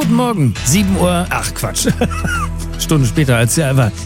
Guten Morgen, 7 Uhr, Stunde später als ja war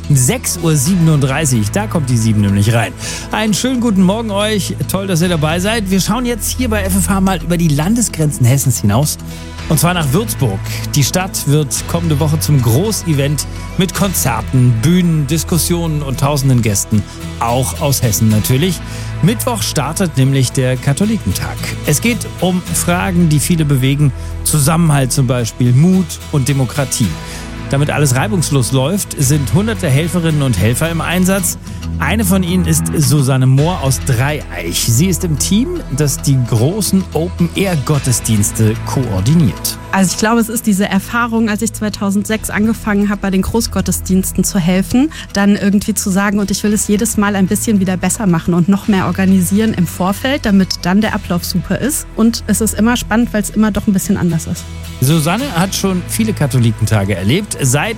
6.37 Uhr, da kommt die 7 nämlich rein. Einen schönen guten Morgen euch, toll, dass ihr dabei seid. Wir schauen jetzt hier bei FFH mal über die Landesgrenzen Hessens hinaus. Und zwar nach Würzburg. Die Stadt wird kommende Woche zum Großevent mit Konzerten, Bühnen, Diskussionen und tausenden Gästen. Auch aus Hessen natürlich. Mittwoch startet nämlich der Katholikentag. Es geht um Fragen, die viele bewegen. Zusammenhalt zum Beispiel, Mut und Demokratie. Damit alles reibungslos läuft, sind hunderte Helferinnen und Helfer im Einsatz. Eine von ihnen ist Susanne Mohr aus Dreieich. Sie ist im Team, das die großen Open-Air-Gottesdienste koordiniert. Also ich glaube, es ist diese Erfahrung, als ich 2006 angefangen habe, bei den Großgottesdiensten zu helfen, dann irgendwie zu sagen, und ich will es jedes Mal ein bisschen wieder besser machen und noch mehr organisieren im Vorfeld, damit dann der Ablauf super ist. Und es ist immer spannend, weil es immer doch ein bisschen anders ist. Susanne hat schon viele Katholikentage erlebt. Seit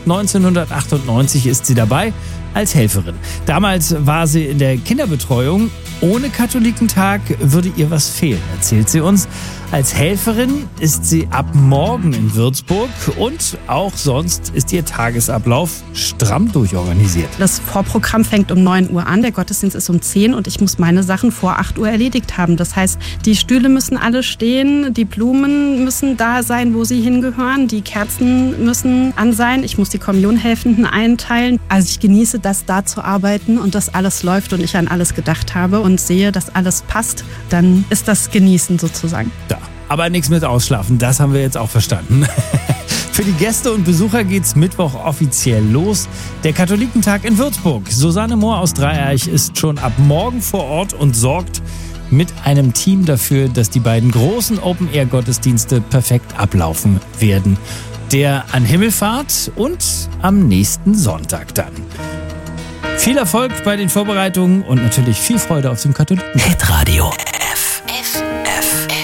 1998 ist sie dabei als Helferin. Damals war sie in der Kinderbetreuung. Ohne Katholikentag würde ihr was fehlen, erzählt sie uns. Als Helferin ist sie ab morgen in Würzburg und auch sonst ist ihr Tagesablauf stramm durchorganisiert. Das Vorprogramm fängt um 9 Uhr an, der Gottesdienst ist um 10 und ich muss meine Sachen vor 8 Uhr erledigt haben. Das heißt, die Stühle müssen alle stehen, die Blumen müssen da sein, wo sie hingehören, die Kerzen müssen an sein, ich muss die Kommunionhelfenden einteilen. Also ich genieße das, da zu arbeiten und dass alles läuft und ich an alles gedacht habe und sehe, dass alles passt, dann ist das Genießen sozusagen. Da. Aber nichts mit Ausschlafen, das haben wir jetzt auch verstanden. Für die Gäste und Besucher geht's Mittwoch offiziell los. Der Katholikentag in Würzburg. Susanne Mohr aus Dreieich ist schon ab morgen vor Ort und sorgt mit einem Team dafür, dass die beiden großen Open-Air-Gottesdienste perfekt ablaufen werden. Der an Himmelfahrt und am nächsten Sonntag dann. Viel Erfolg bei den Vorbereitungen und natürlich viel Freude auf dem Katholikentag. Hitradio